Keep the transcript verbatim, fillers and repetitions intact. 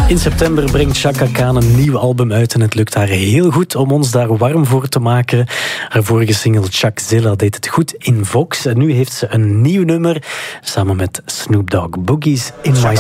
In september brengt Chaka Khan een nieuw album uit en het lukt haar heel goed om ons daar warm voor te maken. Haar vorige single Chakzilla deed het goed in Vox en nu heeft ze een nieuw nummer samen met Snoop Dogg, Boogies in My